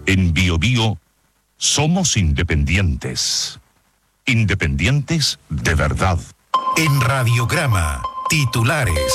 En BioBio somos independientes. Independientes de verdad. En Radiograma, titulares.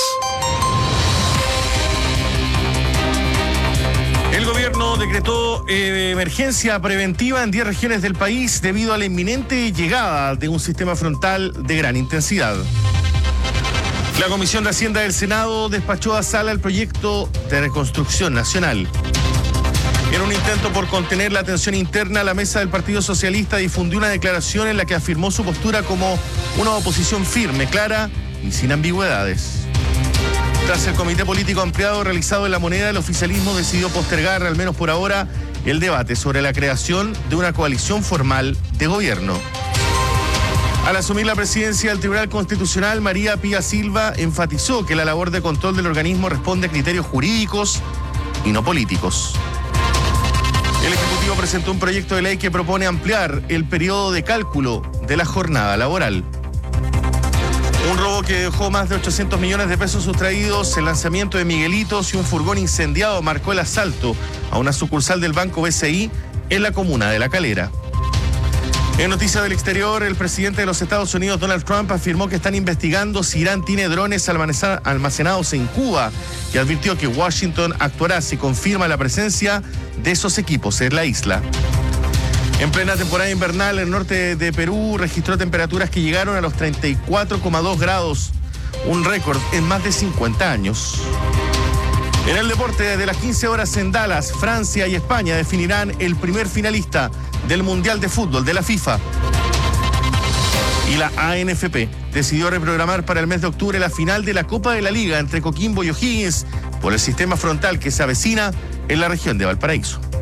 El gobierno decretó emergencia preventiva en 10 regiones del país debido a la inminente llegada de un sistema frontal de gran intensidad. La Comisión de Hacienda del Senado despachó a sala el proyecto de reconstrucción nacional. En un intento por contener la tensión interna, la mesa del Partido Socialista difundió una declaración en la que afirmó su postura como una oposición firme, clara y sin ambigüedades. Tras el comité político ampliado realizado en La Moneda, el oficialismo decidió postergar, al menos por ahora, el debate sobre la creación de una coalición formal de gobierno. Al asumir la presidencia del Tribunal Constitucional, María Pía Silva enfatizó que la labor de control del organismo responde a criterios jurídicos y no políticos. El Ejecutivo presentó un proyecto de ley que propone ampliar el periodo de cálculo de la jornada laboral. Un robo que dejó más de 800 millones de pesos sustraídos, el lanzamiento de Miguelitos y un furgón incendiado marcó el asalto a una sucursal del Banco BCI en la comuna de La Calera. En noticias del exterior, el presidente de los Estados Unidos, Donald Trump, afirmó que están investigando si Irán tiene drones almacenados en Cuba y advirtió que Washington actuará si confirma la presencia de esos equipos en la isla. En plena temporada invernal, el norte de Perú registró temperaturas que llegaron a los 34,2 grados, un récord en más de 50 años. En el deporte, desde las 15 horas en Dallas, Francia y España definirán el primer finalista del Mundial de Fútbol de la FIFA. Y la ANFP decidió reprogramar para el mes de octubre la final de la Copa de la Liga entre Coquimbo y O'Higgins por el sistema frontal que se avecina en la región de Valparaíso.